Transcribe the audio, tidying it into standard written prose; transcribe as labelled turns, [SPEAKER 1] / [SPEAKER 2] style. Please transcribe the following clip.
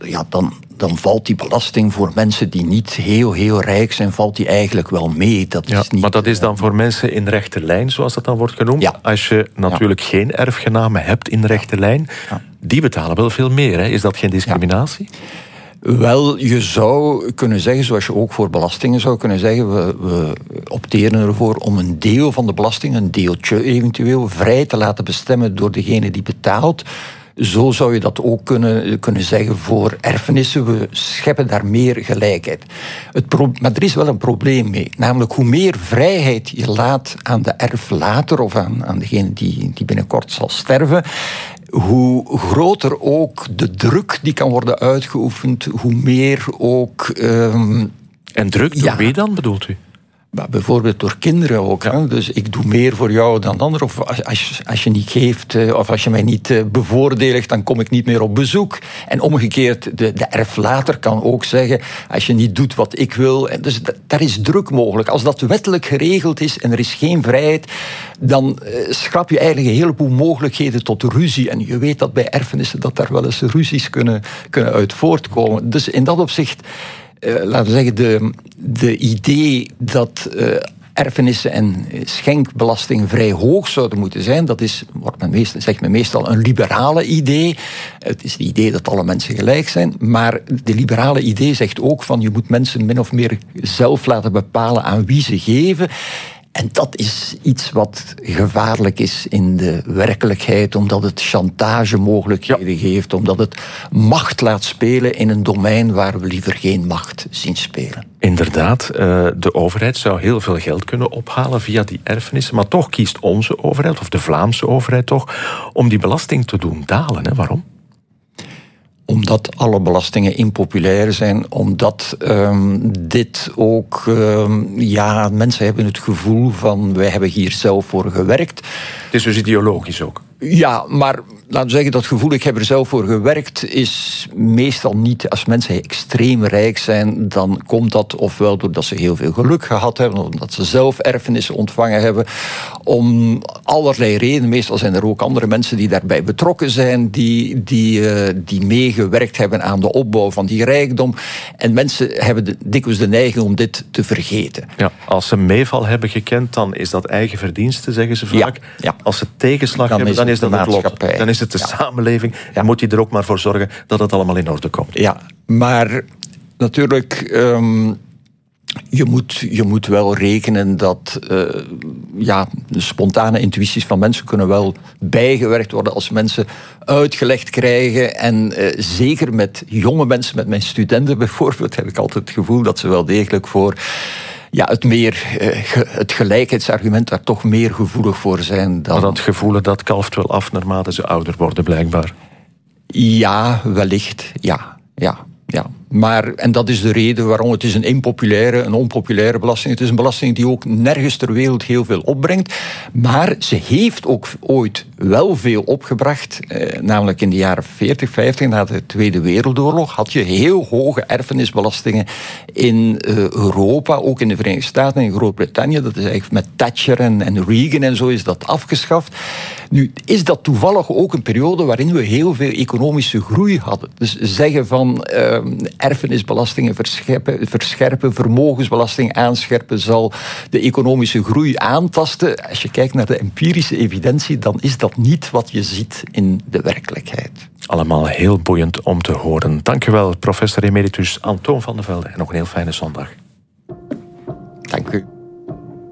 [SPEAKER 1] dan valt die belasting voor mensen die niet heel, heel rijk zijn, valt die eigenlijk wel mee. Dat is niet,
[SPEAKER 2] maar dat is dan voor mensen in rechte lijn, zoals dat dan wordt genoemd.
[SPEAKER 1] Ja.
[SPEAKER 2] Als je natuurlijk geen erfgenamen hebt in rechte lijn, die betalen wel veel meer. Hè? Is dat geen discriminatie?
[SPEAKER 1] Ja. Wel, je zou kunnen zeggen, zoals je ook voor belastingen zou kunnen zeggen, we opteren ervoor om een deel van de belasting, een deeltje eventueel, vrij te laten bestemmen door degene die betaalt. Zo zou je dat ook kunnen zeggen voor erfenissen. We scheppen daar meer gelijkheid. Maar er is wel een probleem mee. Namelijk, hoe meer vrijheid je laat aan de erflater of aan degene die binnenkort zal sterven, hoe groter ook de druk die kan worden uitgeoefend, hoe meer ook...
[SPEAKER 2] En druk door wie dan, bedoelt u?
[SPEAKER 1] Maar bijvoorbeeld door kinderen ook. Ja. Dus ik doe meer voor jou dan ander. Of als je niet geeft, of als je mij niet bevoordeelt, dan kom ik niet meer op bezoek. En omgekeerd, de erflater kan ook zeggen, als je niet doet wat ik wil. Dus daar is druk mogelijk. Als dat wettelijk geregeld is en er is geen vrijheid, dan schrap je eigenlijk een heleboel mogelijkheden tot ruzie. En je weet dat bij erfenissen dat daar wel eens ruzies kunnen uit voortkomen. Dus in dat opzicht, laten we zeggen, de idee dat erfenissen en schenkbelasting vrij hoog zouden moeten zijn, dat is, zegt men meestal, een liberale idee. Het is het idee dat alle mensen gelijk zijn, maar de liberale idee zegt ook van je moet mensen min of meer zelf laten bepalen aan wie ze geven. En dat is iets wat gevaarlijk is in de werkelijkheid, omdat het chantagemogelijkheden geeft, omdat het macht laat spelen in een domein waar we liever geen macht zien spelen.
[SPEAKER 2] Inderdaad, de overheid zou heel veel geld kunnen ophalen via die erfenissen, maar toch kiest onze overheid, of de Vlaamse overheid toch, om die belasting te doen dalen. Hè? Waarom?
[SPEAKER 1] Omdat alle belastingen impopulair zijn, omdat dit ook... mensen hebben het gevoel van, wij hebben hier zelf voor gewerkt.
[SPEAKER 2] Het is dus ideologisch ook.
[SPEAKER 1] Ja, maar laten we zeggen, dat gevoel, ik heb er zelf voor gewerkt, is meestal niet, als mensen extreem rijk zijn, dan komt dat ofwel doordat ze heel veel geluk gehad hebben, omdat ze zelf erfenissen ontvangen hebben, om allerlei redenen. Meestal zijn er ook andere mensen die daarbij betrokken zijn, die meegewerkt hebben aan de opbouw van die rijkdom. En mensen hebben dikwijls de neiging om dit te vergeten.
[SPEAKER 2] Ja, als ze meeval hebben gekend, dan is dat eigen verdienste, zeggen ze vaak.
[SPEAKER 1] Ja.
[SPEAKER 2] Als ze tegenslag hebben, dan is dat het lot. Dan is het de samenleving. Dan moet hij er ook maar voor zorgen dat het allemaal in orde komt.
[SPEAKER 1] Ja, maar natuurlijk, je moet wel rekenen dat de spontane intuïties van mensen kunnen wel bijgewerkt worden als mensen uitgelegd krijgen. En zeker met jonge mensen, met mijn studenten bijvoorbeeld, heb ik altijd het gevoel dat ze wel degelijk voor... het gelijkheidsargument daar toch meer gevoelig voor zijn dan...
[SPEAKER 2] Maar dat gevoel, dat kalft wel af naarmate ze ouder worden, blijkbaar.
[SPEAKER 1] Ja, wellicht. Ja. Maar, en dat is de reden waarom het is een onpopulaire belasting. Het is een belasting die ook nergens ter wereld heel veel opbrengt. Maar ze heeft ook ooit wel veel opgebracht. Namelijk in de jaren 40, 50, na de Tweede Wereldoorlog, had je heel hoge erfenisbelastingen in Europa, ook in de Verenigde Staten en in Groot-Brittannië. Dat is eigenlijk met Thatcher en Reagan en zo is dat afgeschaft. Nu, is dat toevallig ook een periode waarin we heel veel economische groei hadden. Dus zeggen van erfenisbelastingen verscherpen, vermogensbelasting aanscherpen, zal de economische groei aantasten. Als je kijkt naar de empirische evidentie, dan is dat niet wat je ziet in de werkelijkheid.
[SPEAKER 2] Allemaal heel boeiend om te horen. Dank u wel, professor emeritus Antoon van der Velde. En nog een heel fijne zondag.